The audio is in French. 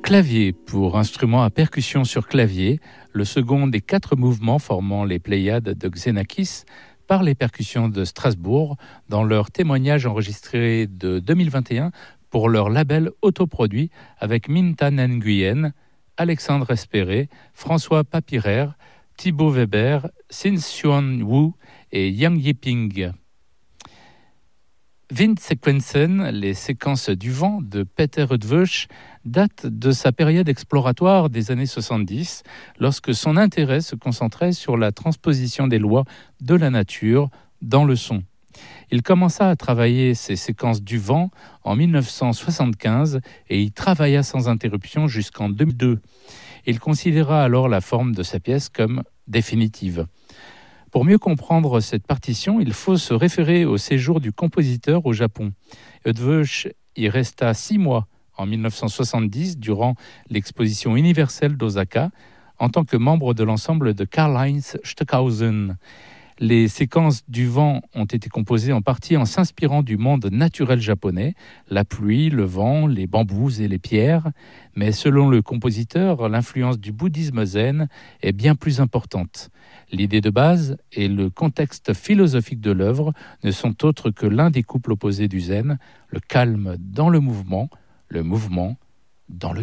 Clavier pour instrument à percussion sur clavier, le second des 4 mouvements formant les Pléiades de Xenakis par les percussions de Strasbourg dans leur témoignage enregistré de 2021 pour leur label autoproduit avec Minta Nguyen, Alexandre Espéré, François Papirer, Thibaut Weber, Sin Xuan Wu et Yang Yiping. Windsequenzen, les séquences du vent de Peter Eötvös, datent de sa période exploratoire des années 70, lorsque son intérêt se concentrait sur la transposition des lois de la nature dans le son. Il commença à travailler ces séquences du vent en 1975 et y travailla sans interruption jusqu'en 2002. Il considéra alors la forme de sa pièce comme définitive. Pour mieux comprendre cette partition, il faut se référer au séjour du compositeur au Japon. Eötvös y resta 6 mois en 1970 durant l'exposition universelle d'Osaka en tant que membre de l'ensemble de Karl-Heinz Stockhausen. Les séquences du vent ont été composées en partie en s'inspirant du monde naturel japonais, la pluie, le vent, les bambous et les pierres. Mais selon le compositeur, l'influence du bouddhisme zen est bien plus importante. L'idée de base et le contexte philosophique de l'œuvre ne sont autres que l'un des couples opposés du zen, le calme dans le mouvement dans le